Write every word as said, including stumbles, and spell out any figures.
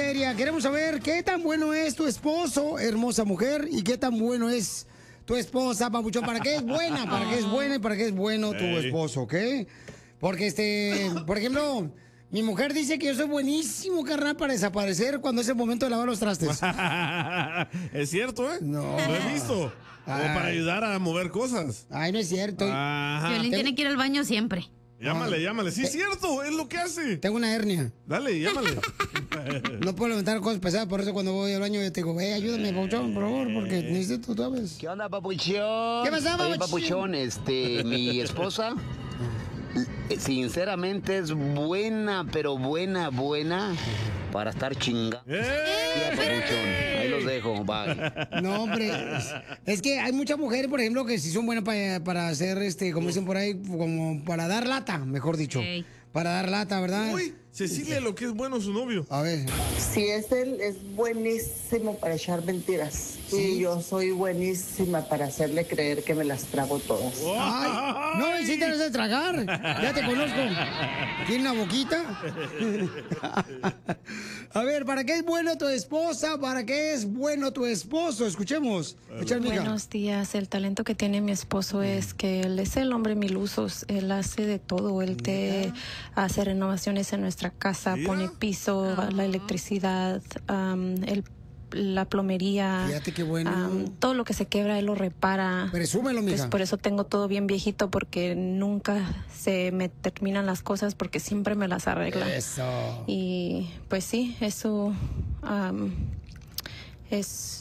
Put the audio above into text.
seria. Queremos saber qué tan bueno es tu esposo, hermosa mujer, y qué tan bueno es tu esposa, papuchón. ¿Para qué es buena? ¿Para qué es buena y para qué es bueno tu Ey. esposo, ok? Porque, este, por ejemplo, mi mujer dice que yo soy buenísimo, carnal, para desaparecer cuando es el momento de lavar los trastes. Es cierto, ¿eh? No. Lo he visto. O Ay. para ayudar a mover cosas. Ay, no es cierto. Ajá. Violín tiene que ir al baño siempre. Llámale, llámale. Sí, es cierto, es lo que hace. Tengo una hernia. Dale, llámale. No puedo levantar cosas pesadas, por eso cuando voy al baño yo te digo, hey, ayúdame, papuchón, por favor, porque necesito, tú sabes. ¿Qué onda, papuchón? ¿Qué pasaba, Oye, papuchón, este, mi esposa, eh, sinceramente es buena, pero buena, buena para estar chingando. Ya, papuchón, ahí los dejo, bye. No, hombre, es, es que hay muchas mujeres, por ejemplo, que sí son buenas para, para hacer, este, como dicen por ahí, como para dar lata, mejor dicho. Ey. Para dar lata, ¿verdad? Uy, Cecilia, lo que es bueno su novio. A ver. Si es él, es buenísimo para echar mentiras. Y yo soy buenísima para hacerle creer que me las trago todas. Ay, no, sí te las de tragar. Ya te conozco. ¿Tiene una boquita? A ver, ¿para qué es bueno tu esposa? ¿Para qué es bueno tu esposo? Escuchemos. Echa, mija. Buenos días. El talento que tiene mi esposo es que él es el hombre mil usos. Él hace de todo. Él te hace renovaciones en nuestra casa, Mira. pone piso, la electricidad, um, el, la plomería. Fíjate qué bueno. um, todo lo que se quebra, él lo repara. Presúmelo, Pues mija. por eso tengo todo bien viejito, porque nunca se me terminan las cosas, porque siempre me las arregla. Eso. Y pues sí, eso um, es